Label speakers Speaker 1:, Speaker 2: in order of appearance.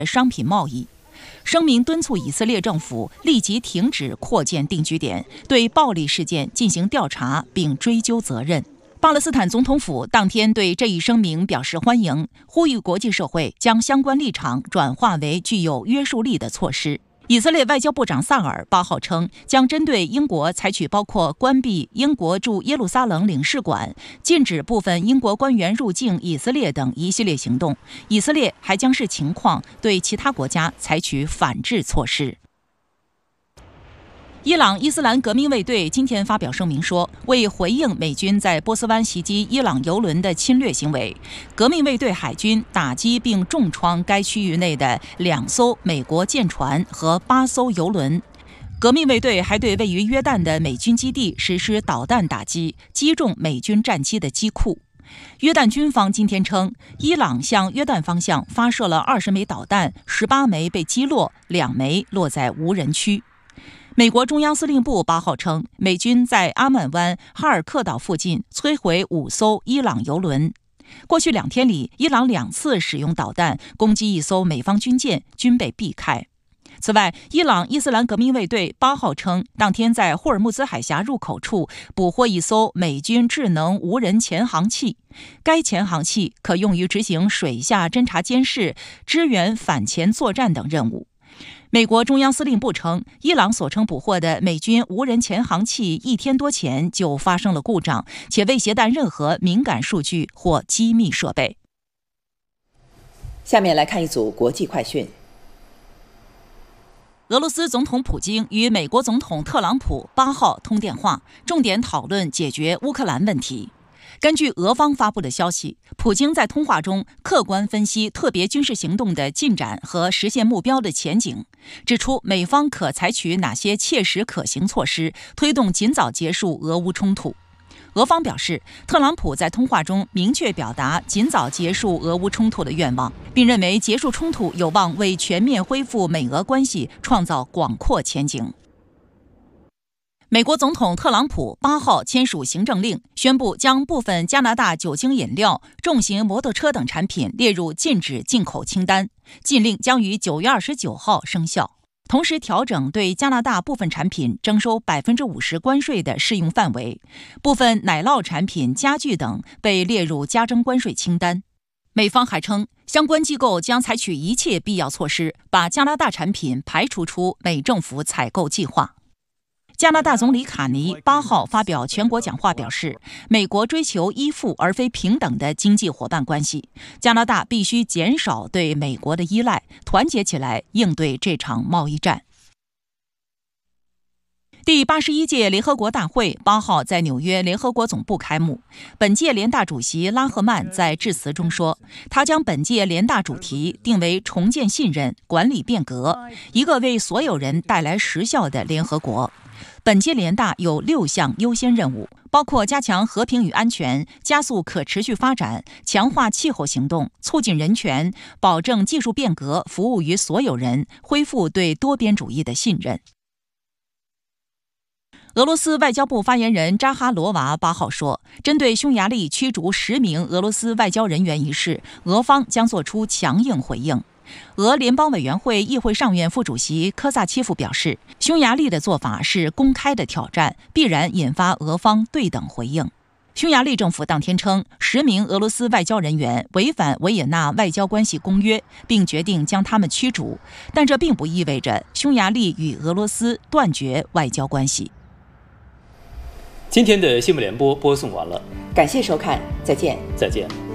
Speaker 1: 商品贸易。声明敦促以色列政府立即停止扩建定居点，对暴力事件进行调查并追究责任。巴勒斯坦总统府当天对这一声明表示欢迎，呼吁国际社会将相关立场转化为具有约束力的措施。以色列外交部长萨尔8号称，将针对英国采取包括关闭英国驻耶路撒冷领事馆、禁止部分英国官员入境以色列等一系列行动。以色列还将视情况对其他国家采取反制措施。伊朗伊斯兰革命卫队今天发表声明说，为回应美军在波斯湾袭击伊朗油轮的侵略行为，革命卫队海军打击并重创该区域内的2艘美国舰船和8艘油轮。革命卫队还对位于约旦的美军基地实施导弹打击，击中美军战机的机库。约旦军方今天称，伊朗向约旦方向发射了20枚导弹，18枚被击落，2枚落在无人区。美国中央司令部8号称，美军在阿曼湾哈尔克岛附近摧毁5艘伊朗油轮。过去2天里，伊朗2次使用导弹攻击1艘美方军舰，均被避开。此外，伊朗伊斯兰革命卫队8号称，当天在霍尔木兹海峡入口处捕获1艘美军智能无人潜航器，该潜航器可用于执行水下侦察监视、支援反潜作战等任务。美国中央司令部称，伊朗所称捕获的美军无人潜航器1天多前就发生了故障，且未携带任何敏感数据或机密设备。
Speaker 2: 下面来看一组国际快讯。
Speaker 1: 俄罗斯总统普京与美国总统特朗普8号通电话，重点讨论解决乌克兰问题。根据俄方发布的消息，普京在通话中客观分析特别军事行动的进展和实现目标的前景，指出美方可采取哪些切实可行措施，推动尽早结束俄乌冲突。俄方表示，特朗普在通话中明确表达尽早结束俄乌冲突的愿望，并认为结束冲突有望为全面恢复美俄关系创造广阔前景。美国总统特朗普8号签署行政令，宣布将部分加拿大酒精饮料、重型摩托车等产品列入禁止进口清单。禁令将于9月29号生效，同时调整对加拿大部分产品征收50%关税的适用范围。部分奶酪产品、家具等被列入加征关税清单。美方还称，相关机构将采取一切必要措施，把加拿大产品排除出美政府采购计划。加拿大总理卡尼8号发表全国讲话，表示美国追求依附而非平等的经济伙伴关系，加拿大必须减少对美国的依赖，团结起来应对这场贸易战。第81届联合国大会8号在纽约联合国总部开幕。本届联大主席拉赫曼在致辞中说，他将本届联大主题定为重建信任、管理变革，一个为所有人带来实效的联合国。本届联大有6项优先任务，包括加强和平与安全、加速可持续发展、强化气候行动、促进人权、保证技术变革服务于所有人、恢复对多边主义的信任。俄罗斯外交部发言人扎哈罗娃8号说，针对匈牙利驱逐10名俄罗斯外交人员一事，俄方将作出强硬回应。俄联邦委员会议会上院副主席科萨切夫表示，匈牙利的做法是公开的挑战，必然引发俄方对等回应。匈牙利政府当天称，10名俄罗斯外交人员违反维也纳外交关系公约，并决定将他们驱逐，但这并不意味着匈牙利与俄罗斯断绝外交关系。
Speaker 3: 今天的新闻联播播送完了，
Speaker 2: 感谢收看，再见。
Speaker 3: 再见。